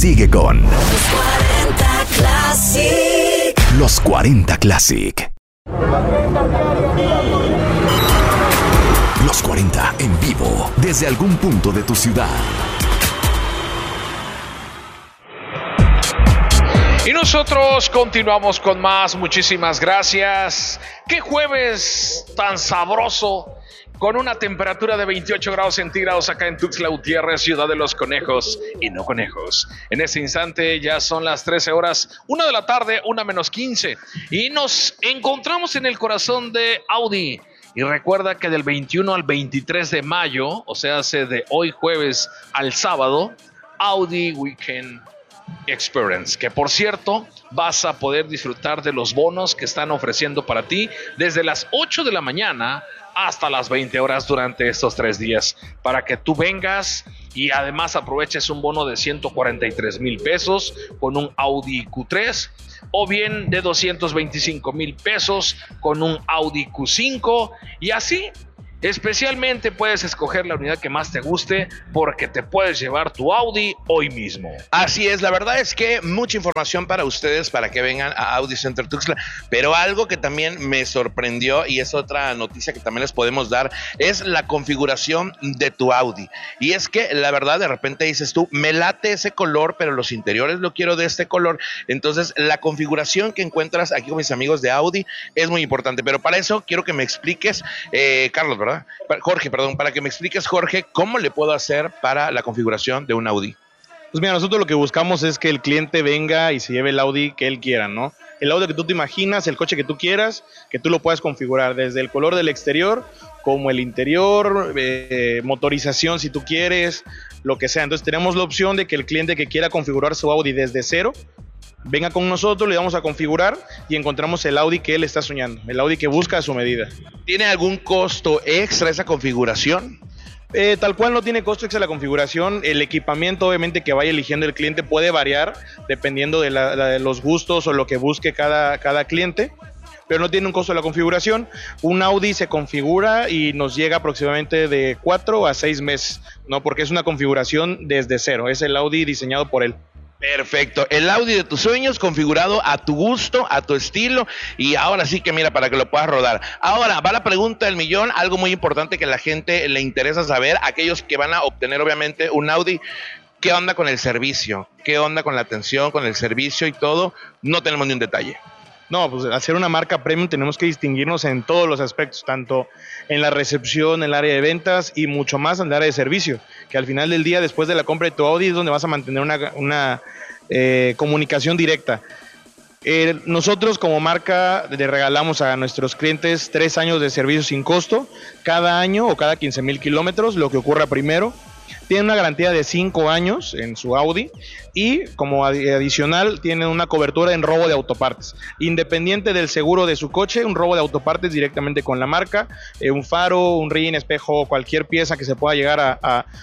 sigue con Los 40 Classic. Los 40 Classic. Los 40 en vivo desde algún punto de tu ciudad. Y nosotros continuamos con más. Muchísimas gracias. ¡Qué jueves tan sabroso! Con una temperatura de 28 grados centígrados acá en Tuxtla Gutiérrez, ciudad de los conejos y no conejos. En este instante ya son las 13 horas, 1 de la tarde, 1:15. Y nos encontramos en el corazón de Audi. Y recuerda que del 21 al 23 de mayo, o sea, de hoy jueves al sábado, Audi Weekend Experience, que por cierto vas a poder disfrutar de los bonos que están ofreciendo para ti desde las 8 de la mañana hasta las 20 horas durante estos 3 días, para que tú vengas y además aproveches un bono de 143,000 pesos con un Audi Q3, o bien de 225,000 pesos con un Audi Q5, y así especialmente puedes escoger la unidad que más te guste, porque te puedes llevar tu Audi hoy mismo. Así es, la verdad es que mucha información para ustedes, para que vengan a Audi Center Tuxtla, pero algo que también me sorprendió, y es otra noticia que también les podemos dar, es la configuración de tu Audi. Y es que la verdad, de repente dices tú, me late ese color, pero los interiores lo quiero de este color. Entonces la configuración que encuentras aquí con mis amigos de Audi es muy importante, pero para eso quiero que me expliques, Carlos, ¿verdad? Jorge, para que me expliques, Jorge, ¿cómo le puedo hacer para la configuración de un Audi? Pues mira, nosotros lo que buscamos es que el cliente venga y se lleve el Audi que él quiera, ¿no? El Audi que tú te imaginas, el coche que tú quieras, que tú lo puedas configurar desde el color del exterior, como el interior, motorización si tú quieres, lo que sea. Entonces tenemos la opción de que el cliente que quiera configurar su Audi desde cero, venga con nosotros, le vamos a configurar y encontramos el Audi que él está soñando, el Audi que busca a su medida. ¿Tiene algún costo extra esa configuración? Tal cual no tiene costo extra la configuración. El equipamiento obviamente que vaya eligiendo el cliente puede variar dependiendo de los gustos o lo que busque cada cliente, pero no tiene un costo la configuración. Un Audi se configura y nos llega aproximadamente de 4 a 6 meses, ¿no? Porque es una configuración desde cero, es el Audi diseñado por él. Perfecto, el Audi de tus sueños configurado a tu gusto, a tu estilo, y ahora sí que mira, para que lo puedas rodar. Ahora va la pregunta del millón, algo muy importante que a la gente le interesa saber, aquellos que van a obtener obviamente un Audi. ¿Qué onda con el servicio? ¿Qué onda con la atención, con el servicio y todo? No tenemos ni un detalle. No, pues al ser una marca premium tenemos que distinguirnos en todos los aspectos, tanto en la recepción, en el área de ventas y mucho más en el área de servicio, que al final del día, después de la compra de tu Audi, es donde vas a mantener una comunicación directa. Nosotros como marca le regalamos a nuestros clientes 3 años de servicio sin costo, cada año o cada 15,000 kilómetros, lo que ocurra primero. Tienen una garantía de 5 años en su Audi y como adicional tienen una cobertura en robo de autopartes. Independiente del seguro de su coche, un robo de autopartes directamente con la marca, un faro, un rin, espejo, cualquier pieza que se pueda llegar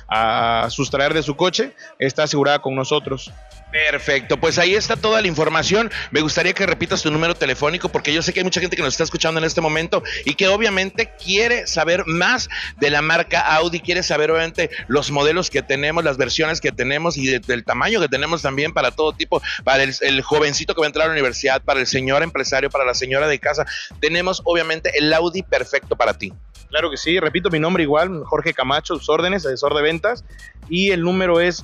a sustraer de su coche está asegurada con nosotros. Perfecto, pues ahí está toda la información. Me gustaría que repitas tu número telefónico, porque yo sé que hay mucha gente que nos está escuchando en este momento y que obviamente quiere saber más de la marca Audi, quiere saber obviamente los modelos que tenemos, las versiones que tenemos y del tamaño que tenemos también para todo tipo, para el jovencito que va a entrar a la universidad, para el señor empresario, para la señora de casa. Tenemos obviamente el Audi perfecto para ti. Claro que sí, repito mi nombre igual, Jorge Camacho, sus órdenes, asesor de ventas, y el número es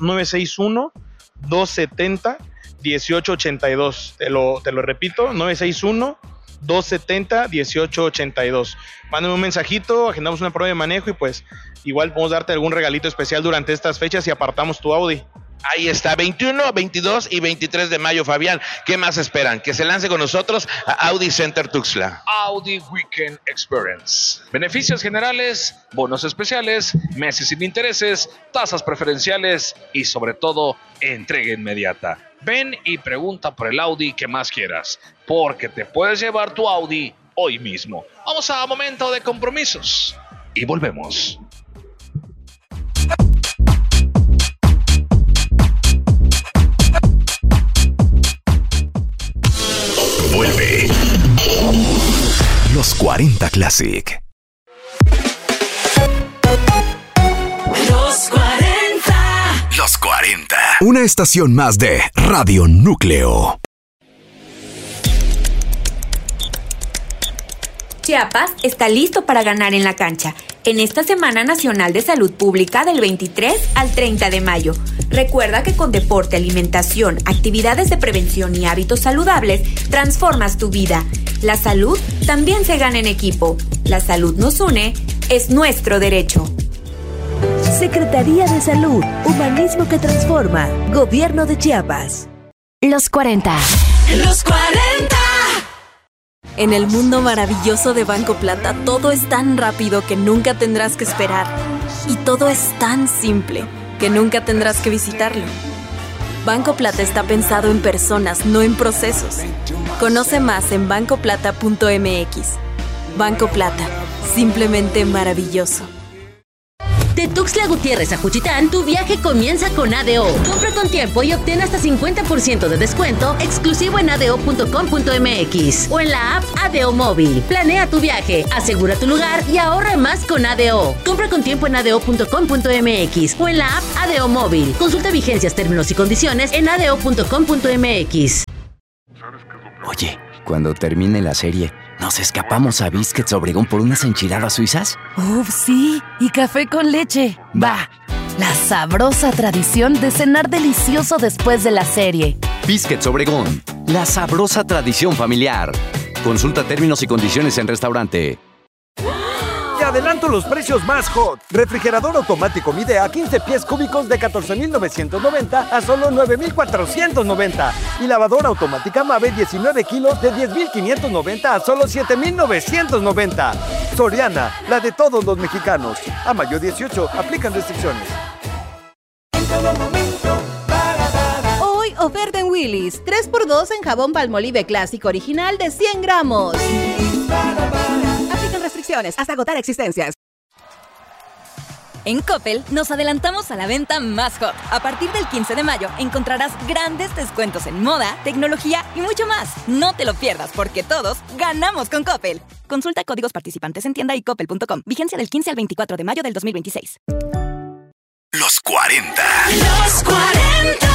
961-270-1882. Te lo repito, 961-270-1882. Mándame un mensajito, agendamos una prueba de manejo y pues igual podemos darte algún regalito especial durante estas fechas y apartamos tu Audi. Ahí está, 21, 22 y 23 de mayo, Fabián. ¿Qué más esperan? Que se lance con nosotros a Audi Center Tuxtla. Audi Weekend Experience. Beneficios generales, bonos especiales, meses sin intereses, tasas preferenciales y sobre todo, entrega inmediata. Ven y pregunta por el Audi que más quieras, porque te puedes llevar tu Audi hoy mismo. Vamos a momento de compromisos y volvemos. Vuelve Los 40 Classic. Los 40. Los Los 40. Una estación más de Radio Núcleo. Chiapas está listo para ganar en la cancha en esta Semana Nacional de Salud Pública del 23 al 30 de mayo. Recuerda que con deporte, alimentación, actividades de prevención y hábitos saludables, transformas tu vida. La salud también se gana en equipo. La salud nos une, es nuestro derecho. Secretaría de Salud, Humanismo que Transforma, Gobierno de Chiapas. Los 40. Los 40. En el mundo maravilloso de Banco Plata, todo es tan rápido que nunca tendrás que esperar. Y todo es tan simple que nunca tendrás que visitarlo. Banco Plata está pensado en personas, no en procesos. Conoce más en bancoplata.mx. Banco Plata, simplemente maravilloso. De Tuxtla Gutiérrez a Juchitán, tu viaje comienza con ADO. Compra con tiempo y obtén hasta 50% de descuento exclusivo en ado.com.mx o en la app ADO Móvil. Planea tu viaje, asegura tu lugar y ahorra más con ADO. Compra con tiempo en ado.com.mx o en la app ADO Móvil. Consulta vigencias, términos y condiciones en ado.com.mx. Oye, cuando termine la serie, ¿nos escapamos a Biscuits Obregón por unas enchiladas suizas? ¡Uf, sí! Y café con leche. ¡Va! La sabrosa tradición de cenar delicioso después de la serie. Biscuits Obregón, la sabrosa tradición familiar. Consulta términos y condiciones en restaurante. Te adelanto los precios más hot. Refrigerador automático Midea 15 pies cúbicos de 14,990 a solo 9,490. Y lavadora automática Mave 19 kilos de 10,590 a solo 7,990. Soriana, la de todos los mexicanos. A mayo 18, aplican restricciones. Hoy, oferta en Willy's. 3x2 en jabón Palmolive clásico original de 100 gramos. Aplican restricciones hasta agotar existencias. En Coppel nos adelantamos a la venta más hot. A partir del 15 de mayo encontrarás grandes descuentos en moda, tecnología y mucho más. No te lo pierdas porque todos ganamos con Coppel. Consulta códigos participantes en tienda y coppel.com. Vigencia del 15 al 24 de mayo del 2026. Los 40. Los 40.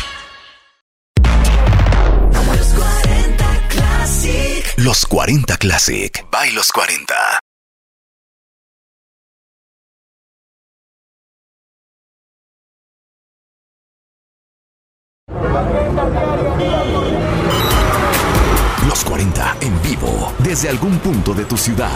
Los 40 Classic. Los 40 Classic. By Los 40. Los 40 en vivo desde algún punto de tu ciudad.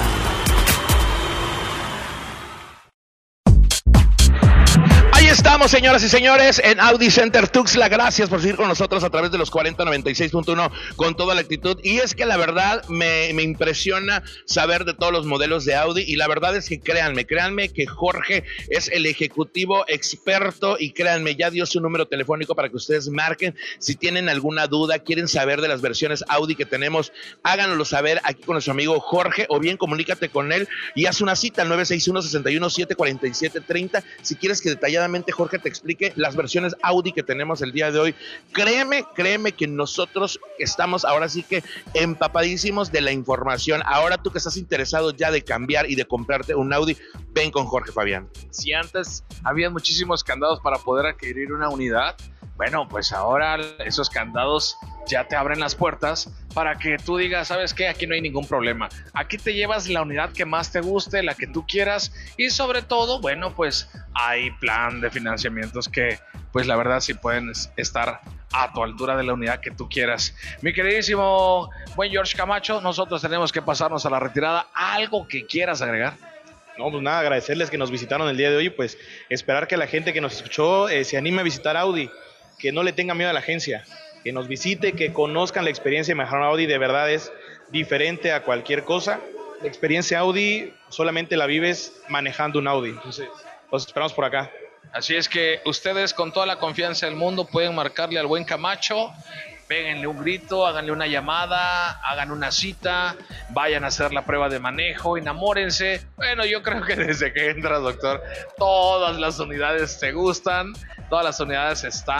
Ahí estamos, señoras y señores, en Audi Center Tuxtla. Gracias por seguir con nosotros a través de los 4096.1 con toda la actitud. Y es que la verdad me impresiona saber de todos los modelos de Audi. Y la verdad es que créanme que Jorge es el ejecutivo experto. Y créanme, ya dio su número telefónico para que ustedes marquen. Si tienen alguna duda, quieren saber de las versiones Audi que tenemos, háganlo saber aquí con nuestro amigo Jorge. O bien comunícate con él y haz una cita al 961-617-4730. Si quieres que detalladamente Jorge te explique las versiones Audi que tenemos el día de hoy. Créeme que nosotros estamos ahora sí que empapadísimos de la información. Ahora tú que estás interesado ya de cambiar y de comprarte un Audi, ven con Jorge, Fabián. Si antes había muchísimos candados para poder adquirir una unidad, bueno, pues ahora esos candados ya te abren las puertas para que tú digas, ¿sabes qué? Aquí no hay ningún problema. Aquí te llevas la unidad que más te guste, la que tú quieras, y sobre todo, bueno, pues hay plan de financiamientos que, pues la verdad sí pueden estar a tu altura de la unidad que tú quieras. Mi queridísimo buen George Camacho, nosotros tenemos que pasarnos a la retirada. ¿Algo que quieras agregar? No, pues nada, agradecerles que nos visitaron el día de hoy, pues esperar que la gente que nos escuchó se anime a visitar Audi, que no le tenga miedo a la agencia, que nos visite, que conozcan la experiencia de manejar un Audi. De verdad es diferente a cualquier cosa. La experiencia Audi solamente la vives manejando un Audi. Entonces, los esperamos por acá. Así es que ustedes con toda la confianza del mundo pueden marcarle al buen Camacho, péguenle un grito, háganle una llamada, hagan una cita, vayan a hacer la prueba de manejo, enamórense. Bueno, yo creo que desde que entras, doctor, todas las unidades te gustan, todas las unidades están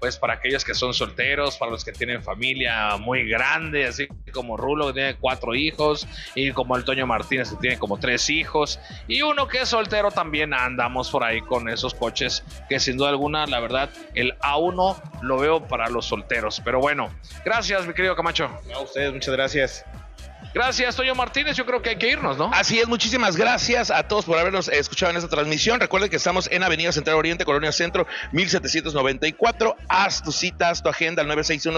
pues para aquellos que son solteros, para los que tienen familia muy grande, así como Rulo, que tiene 4 hijos, y como el Toño Martínez, que tiene como 3 hijos, y uno que es soltero, también andamos por ahí con esos coches que sin duda alguna, la verdad, el A1 lo veo para los solteros. Pero bueno, gracias, mi querido Camacho. A ustedes, muchas gracias. Gracias, Toño Martínez. Yo creo que hay que irnos, ¿no? Así es, muchísimas gracias a todos por habernos escuchado en esta transmisión. Recuerden que estamos en Avenida Central Oriente, Colonia Centro, 1794. Haz tu cita, haz tu agenda al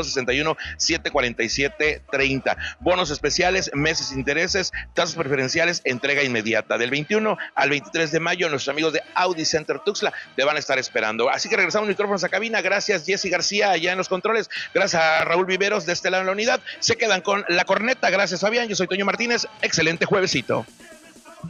961-61-747-30. Bonos especiales, meses intereses, tasas preferenciales, entrega inmediata. Del 21 al 23 de mayo, nuestros amigos de Audi Center Tuxtla te van a estar esperando. Así que regresamos micrófonos a cabina. Gracias, Jessy García, allá en los controles. Gracias a Raúl Viveros, de este lado en la unidad. Se quedan con la corneta. Gracias, Fabián. Yo soy Toño Martínez. Excelente juevesito.